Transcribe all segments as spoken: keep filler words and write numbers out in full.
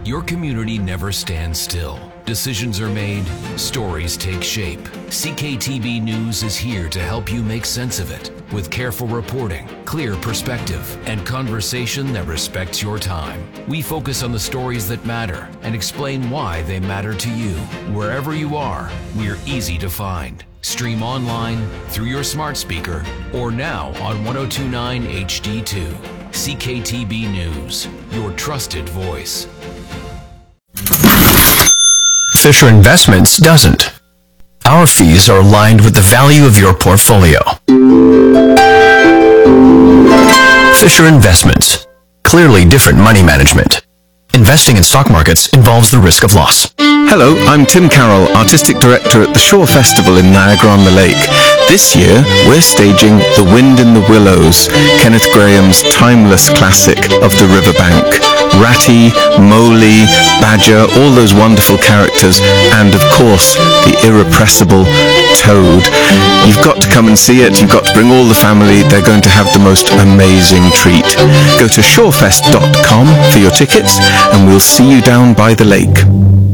Your community never stands still. Decisions are made, stories take shape. C K T B News is here to help you make sense of it with careful reporting, clear perspective, and conversation that respects your time. We focus on the stories that matter and explain why they matter to you. Wherever you are, we're easy to find. Stream online, through your smart speaker, or now on one oh two point nine H D two. C K T B News, your trusted voice. Fisher Investments doesn't. Our fees are aligned with the value of your portfolio. Fisher Investments. Clearly different money management. Investing in stock markets involves the risk of loss. Hello, I'm Tim Carroll, Artistic Director at the Shore Festival in Niagara-on-the-Lake. This year, we're staging The Wind in the Willows, Kenneth Grahame's timeless classic of the riverbank. Ratty, Mowgli, Badger, all those wonderful characters, and of course, the irrepressible Toad. You've got to come and see it. You've got to bring all the family. They're going to have the most amazing treat. Go to shorefest dot com for your tickets, and we'll see you down by the lake.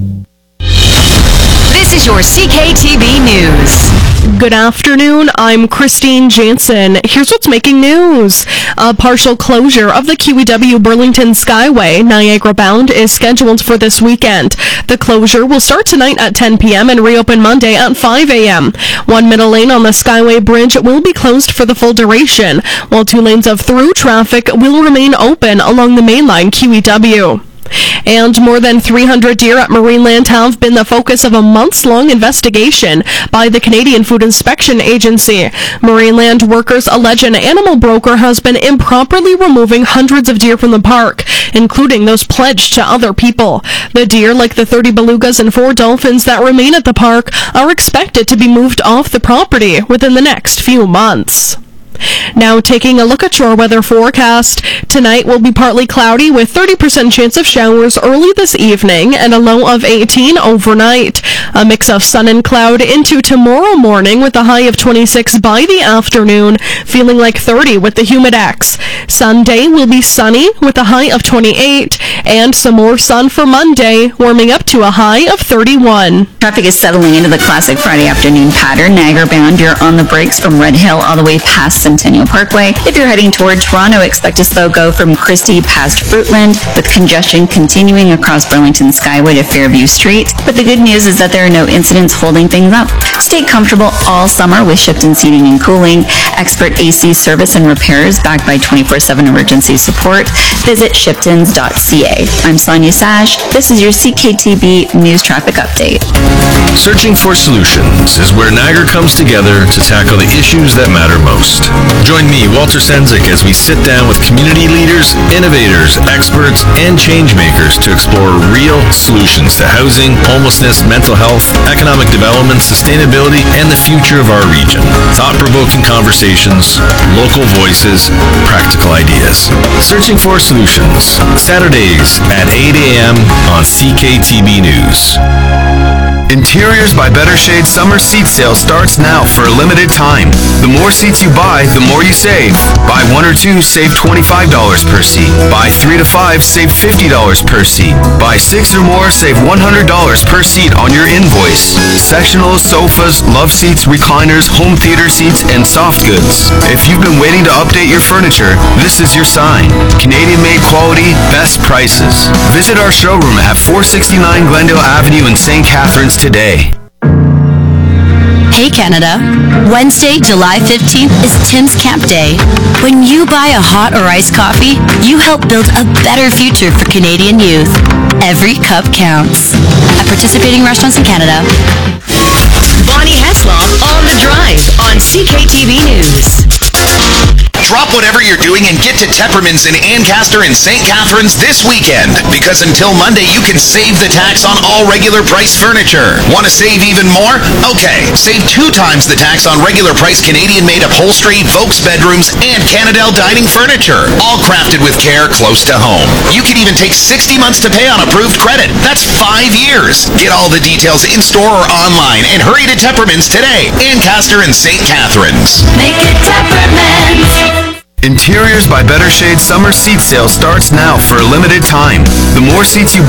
This is your C K T B News. Good afternoon, I'm Christine Jansen. Here's what's making news. A partial closure of the Q E W Burlington Skyway, Niagara bound, is scheduled for this weekend. The closure will start tonight at ten p.m. and reopen Monday at five a.m. One middle lane on the Skyway Bridge will be closed for the full duration, while two lanes of through traffic will remain open along the mainline Q E W. And more than three hundred deer at Marineland have been the focus of a months-long investigation by the Canadian Food Inspection Agency. Marineland workers allege an animal broker has been improperly removing hundreds of deer from the park, including those pledged to other people. The deer, like the thirty belugas and four dolphins that remain at the park, are expected to be moved off the property within the next few months. Now taking a look at your weather forecast. Tonight will be partly cloudy with thirty percent chance of showers early this evening and a low of eighteen overnight. A mix of sun and cloud into tomorrow morning with a high of twenty-six by the afternoon, feeling like thirty with the humidex. Sunday will be sunny with a high of twenty-eight and some more sun for Monday, warming up to a high of thirty-one. Traffic is settling into the classic Friday afternoon pattern. Niagara bound, you're on the brakes from Red Hill all the way past Centennial Parkway. If you're heading toward Toronto, expect a slow go from Christie past Fruitland, with congestion continuing across Burlington Skyway to Fairview Street. But the good news is that there are no incidents holding things up. Stay comfortable all summer with Shipton Heating and Cooling. Expert A C service and repairs backed by twenty-four seven emergency support. Visit shiptons dot c a. I'm Sonia Sash. This is your C K T B News Traffic Update. Searching for Solutions is where Niagara comes together to tackle the issues that matter most. Join me, Walter Senzik, as we sit down with community leaders, innovators, experts, and change makers to explore real solutions to housing, homelessness, mental health, economic development, sustainability, and the future of our region. Thought-provoking conversations, local voices, practical ideas. Searching for Solutions, Saturdays at eight a.m. on C K T B News. Interiors by Better Shade summer seat sale starts now for a limited time. The more seats you buy, the more you save. Buy one or two, save twenty-five dollars per seat. Buy three to five, save fifty dollars per seat. Buy six or more, save one hundred dollars per seat on your invoice. Sectionals, sofas, love seats, recliners, home theater seats, and soft goods. If you've been waiting to update your furniture, this is your sign. Canadian-made quality, best prices. Visit our showroom at four sixty-nine Glendale Avenue in Saint Catharines today. Hey Canada, Wednesday, July fifteenth is Tim's Camp Day. When you buy a hot or iced coffee, you help build a better future for Canadian youth. Every cup counts. At participating restaurants in Canada. Bonnie Heslop on the Drive on C K T V News. Drop whatever you're doing and get to Tepperman's in Ancaster and Saint Catharines this weekend, because until Monday you can save the tax on all regular price furniture. Want to save even more? Okay, save two times the tax on regular price Canadian-made upholstery, Volks bedrooms, and Canadel dining furniture, all crafted with care close to home. You can even take sixty months to pay on approved credit. That's five years. Get all the details in-store or online and hurry to Tepperman's today, Ancaster and Saint Catharines. Make it Tepperman's. Interiors by Better Shade summer seat sale starts now for a limited time. The more seats you